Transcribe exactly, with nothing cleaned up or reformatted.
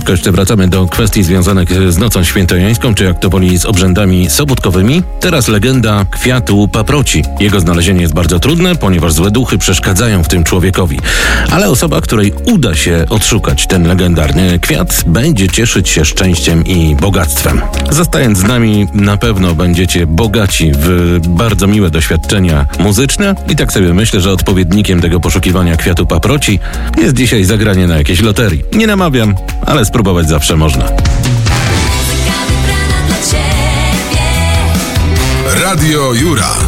szybko jeszcze wracamy do kwestii związanych z nocą świętojańską, czy jak to woli z obrzędami sobótkowymi. Teraz legenda kwiatu paproci. Jego znalezienie jest bardzo trudne, ponieważ złe duchy przeszkadzają w tym człowiekowi. Ale osoba, której uda się odszukać ten legendarny kwiat, będzie cieszyć się szczęściem i bogactwem. Zostając z nami, na pewno będziecie bogaci w bardzo miłe doświadczenia muzyczne i tak sobie myślę, że odpowiednikiem tego poszukiwania kwiatu paproci jest dzisiaj zagranie na jakiejś loterii. Nie namawiam, ale spróbować zawsze można. Radio Jura.